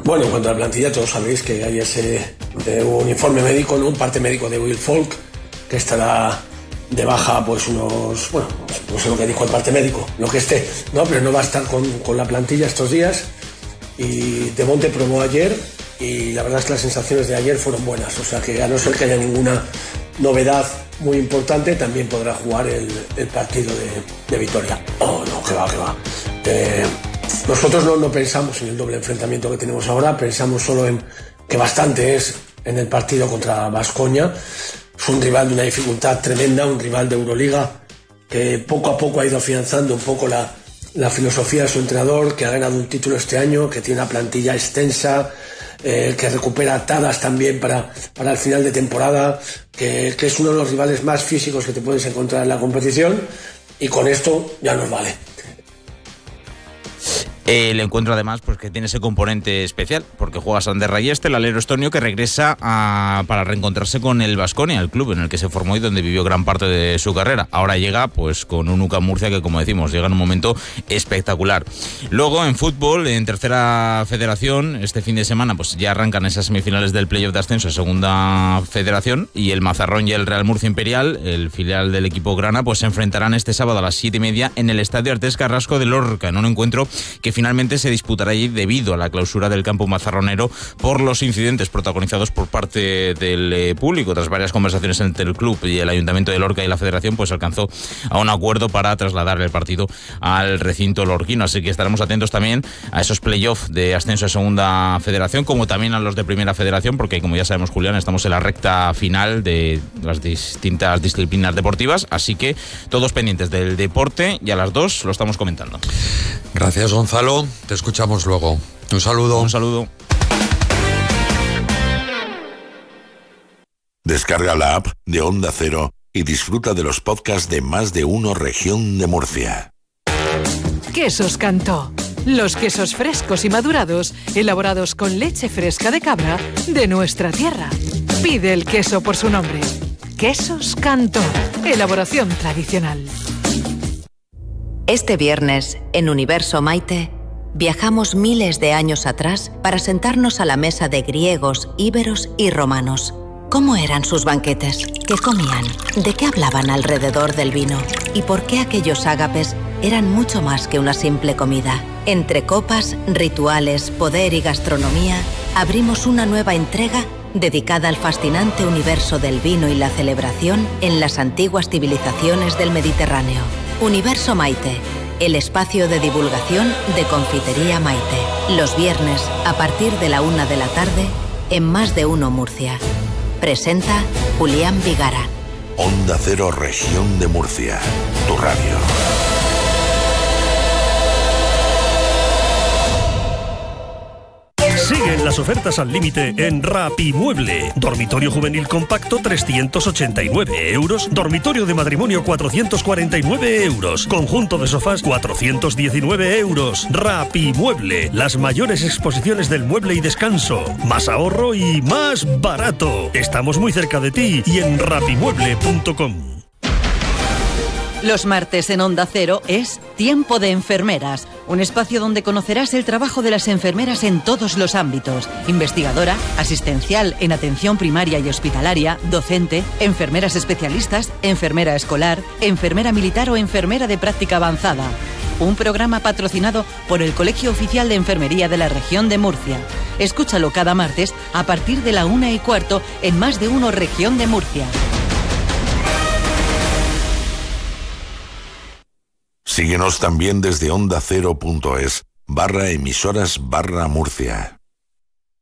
Bueno, en cuanto a la plantilla, todos sabéis que ayer hubo un informe médico, ¿no? Un parte médico de Will Folk, que estará de baja pues no sé lo que dijo el parte médico, lo que esté, ¿no? Pero no va a estar con la plantilla estos días. Y De Monte probó ayer y la verdad es que las sensaciones de ayer fueron buenas, o sea que a no ser que haya ninguna novedad muy importante, también podrá jugar el partido de Vitoria. No, que va. Nosotros no pensamos en el doble enfrentamiento que tenemos ahora, pensamos solo en que bastante es en el partido contra Baskonia. Es un rival de una dificultad tremenda, un rival de Euroliga que poco a poco ha ido afianzando un poco la filosofía de su entrenador, que ha ganado un título este año, que tiene una plantilla extensa, que recupera atadas también para el final de temporada, que es uno de los rivales más físicos que te puedes encontrar en la competición, y con esto ya nos vale. El encuentro además pues que tiene ese componente especial porque juega Sander Rayeste, el alero estonio que regresa para reencontrarse con el Baskonia, el club en el que se formó y donde vivió gran parte de su carrera. Ahora llega pues con un UCAM Murcia que, como decimos, llega en un momento espectacular. Luego en fútbol, en tercera federación, este fin de semana pues ya arrancan esas semifinales del playoff de ascenso a segunda federación, y el Mazarrón y el Real Murcia Imperial, el filial del equipo grana, pues se enfrentarán este sábado a las 7:30 en el Estadio Artés Carrasco de Lorca, en un encuentro que finalmente se disputará allí debido a la clausura del campo mazarronero por los incidentes protagonizados por parte del público. Tras varias conversaciones entre el club y el Ayuntamiento de Lorca y la Federación, pues alcanzó a un acuerdo para trasladar el partido al recinto lorquino. Así que estaremos atentos también a esos playoffs de ascenso a segunda federación, como también a los de primera federación, porque como ya sabemos, Julián, estamos en la recta final de las distintas disciplinas deportivas, así que todos pendientes del deporte, y a las 2 lo estamos comentando. Gracias, Gonzalo. Te escuchamos luego. Un saludo. Un saludo. Descarga la app de Onda Cero y disfruta de los podcasts de Más de Uno Región de Murcia. Quesos Cantó. Los quesos frescos y madurados, elaborados con leche fresca de cabra de nuestra tierra. Pide el queso por su nombre. Quesos Cantó. Elaboración tradicional. Este viernes, en Universo Maite, viajamos miles de años atrás para sentarnos a la mesa de griegos, íberos y romanos. ¿Cómo eran sus banquetes? ¿Qué comían? ¿De qué hablaban alrededor del vino? ¿Y por qué aquellos ágapes eran mucho más que una simple comida? Entre copas, rituales, poder y gastronomía, abrimos una nueva entrega dedicada al fascinante universo del vino y la celebración en las antiguas civilizaciones del Mediterráneo. Universo Maite, el espacio de divulgación de Confitería Maite. Los viernes, a partir de la 1 de la tarde, en Más de Uno Murcia. Presenta Julián Vigara. Onda Cero Región de Murcia, tu radio. Siguen las ofertas al límite en Rapimueble. Dormitorio juvenil compacto 389 euros. Dormitorio de matrimonio 449 euros. Conjunto de sofás 419 euros. Rapimueble. Las mayores exposiciones del mueble y descanso. Más ahorro y más barato. Estamos muy cerca de ti y en rapimueble.com. Los martes en Onda Cero es Tiempo de Enfermeras, un espacio donde conocerás el trabajo de las enfermeras en todos los ámbitos: investigadora, asistencial en atención primaria y hospitalaria, docente, enfermeras especialistas, enfermera escolar, enfermera militar o enfermera de práctica avanzada. Un programa patrocinado por el Colegio Oficial de Enfermería de la Región de Murcia. Escúchalo cada martes a partir de la 1:15 en Más de Uno Región de Murcia. Síguenos también desde ondacero.es/emisoras/Murcia.